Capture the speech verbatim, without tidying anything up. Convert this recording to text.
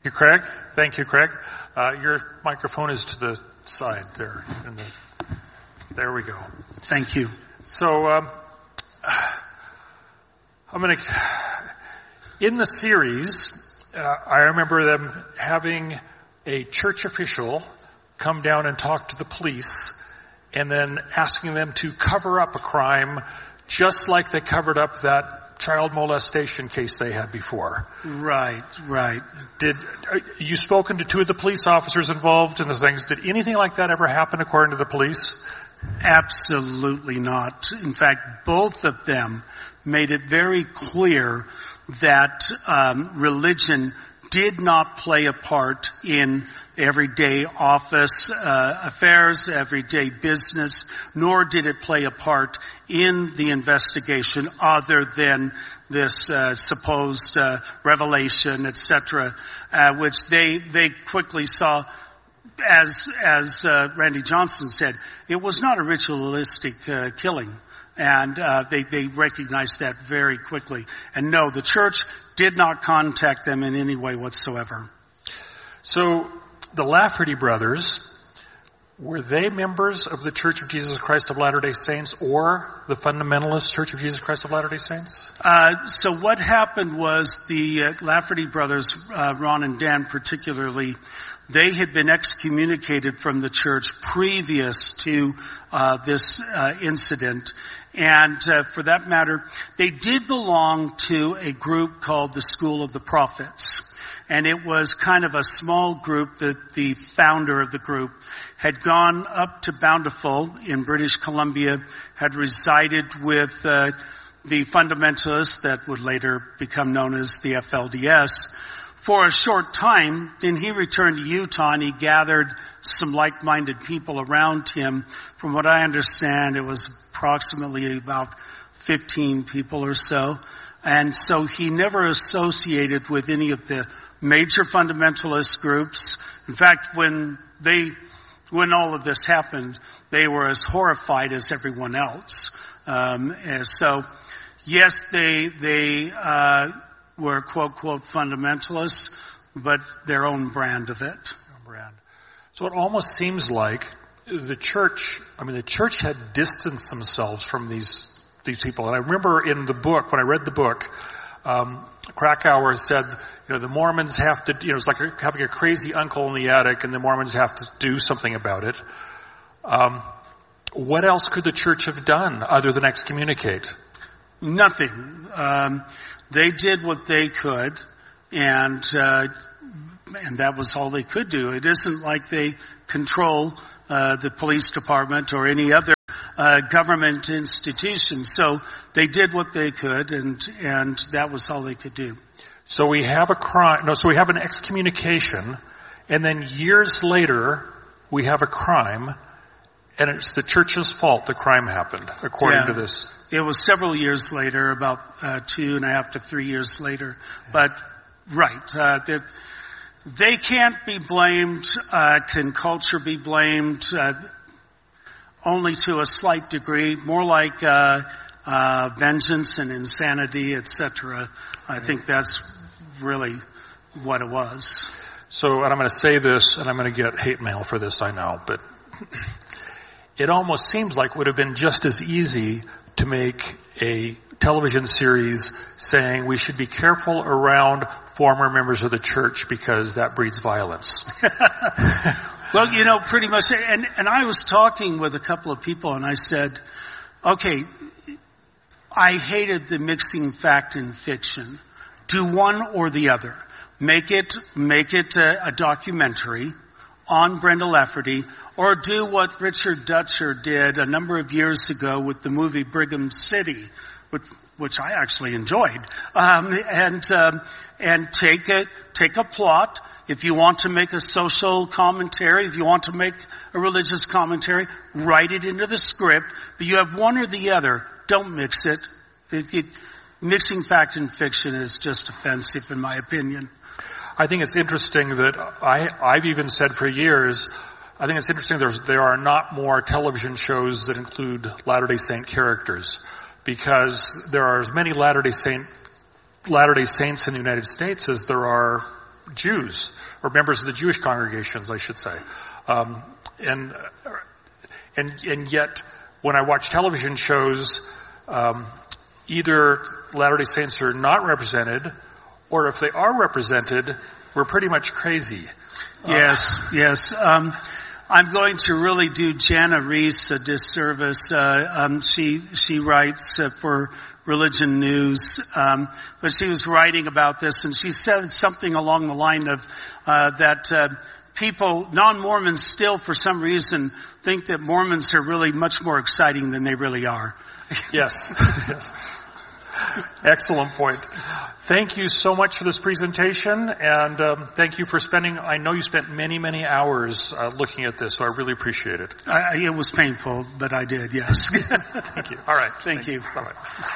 You, Craig? Thank you, Craig. Uh, your microphone is to the side there. In the, there we go. Thank you. So, um, I'm going to, in the series, uh, I remember them having a church official come down and talk to the police and then asking them to cover up a crime just like they covered up that child molestation case they had before. Right, right. Did uh, you spoken to two of the police officers involved in the things? Did anything like that ever happen according to the police? Absolutely not. In fact, both of them made it very clear that um, religion did not play a part in everyday office uh, affairs, everyday business, nor did it play a part in the investigation other than this uh, supposed uh, revelation, et cetera, uh, which they they quickly saw. As as uh, Randy Johnson said, it was not a ritualistic uh, killing, and uh, they they recognized that very quickly. And no, the church did not contact them in any way whatsoever. So the Lafferty brothers, were they members of the Church of Jesus Christ of Latter-day Saints or the Fundamentalist Church of Jesus Christ of Latter-day Saints? Uh, so what happened was the uh, Lafferty brothers, uh, Ron and Dan particularly, they had been excommunicated from the church previous to uh, this uh, incident. And uh, for that matter, they did belong to a group called the School of the Prophets. And it was kind of a small group that the founder of the group had gone up to Bountiful in British Columbia, had resided with uh, the fundamentalists that would later become known as the F L D S for a short time. Then he returned to Utah and he gathered some like-minded people around him. From what I understand, it was approximately about fifteen people or so. And so he never associated with any of the major fundamentalist groups. In fact, when they, when all of this happened, they were as horrified as everyone else. Um, and so, yes, they they uh, were quote quote fundamentalists, but their own brand of it. Brand. So it almost seems like the church. I mean, the church had distanced themselves from these these people. And I remember in the book, when I read the book, um, Krakauer said, you know, the Mormons have to, you know, it's like having a crazy uncle in the attic and the Mormons have to do something about it. Um, what else could the church have done other than excommunicate? Nothing. Um, they did what they could, and, uh, and that was all they could do. It isn't like they control, uh, the police department or any other Uh, government institutions. So they did what they could, and and that was all they could do. So we have a crime. No, so we have an excommunication, and then years later we have a crime, and it's the church's fault the crime happened, according yeah. to this. It was several years later, about uh, two and a half to three years later. But right, uh, they, they can't be blamed. Uh, can culture be blamed? Uh, Only to a slight degree, more like uh, uh, vengeance and insanity, et cetera. I think that's really what it was. So, and I'm going to say this, and I'm going to get hate mail for this, I know, but it almost seems like it would have been just as easy to make a television series saying we should be careful around former members of the church because that breeds violence. Well, you know, pretty much, and, and I was talking with a couple of people and I said, okay, I hated the mixing fact and fiction. Do one or the other. Make it, make it a, a documentary on Brenda Lafferty, or do what Richard Dutcher did a number of years ago with the movie Brigham City, which, which I actually enjoyed, um, and, um, and take a, take a plot. If you want to make a social commentary, if you want to make a religious commentary, write it into the script. But you have one or the other. Don't mix it. It, it. Mixing fact and fiction is just offensive, in my opinion. I think it's interesting that I, I've even said for years, I think it's interesting there's, there are not more television shows that include Latter-day Saint characters, because there are as many Latter-day Saint, Latter-day Saints in the United States as there are Jews, or members of the Jewish congregations, I should say. Um, and, and, and yet, when I watch television shows, um, either Latter-day Saints are not represented, or if they are represented, we're pretty much crazy. Yes, uh, yes. Um, I'm going to really do Jana Reese a disservice. Uh, um, she she writes uh, for Religion News, um, but she was writing about this, and she said something along the line of uh, that uh, people, non-Mormons, still for some reason think that Mormons are really much more exciting than they really are. Yes. Yes. Excellent point. Thank you so much for this presentation, and um, thank you for spending, I know you spent many, many hours uh, looking at this, so I really appreciate it. I, it was painful, but I did, yes. Thank you. All right. Thank Thanks. you. Bye-bye.